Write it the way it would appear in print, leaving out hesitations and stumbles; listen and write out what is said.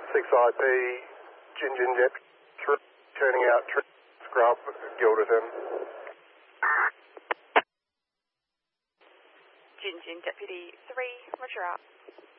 6IP, Gin Gin Jet, turning out, Scrub, Gilderton. Gin Gin Deputy 3, roger out.